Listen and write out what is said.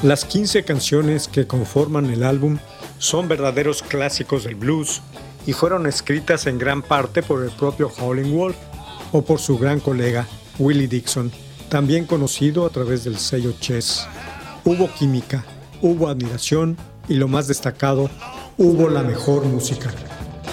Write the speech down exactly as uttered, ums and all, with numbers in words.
Las quince canciones que conforman el álbum son verdaderos clásicos del blues y fueron escritas en gran parte por el propio Howlin' Wolf o por su gran colega Willie Dixon, también conocido a través del sello Chess. Hubo química, hubo admiración y lo más destacado, hubo la mejor música.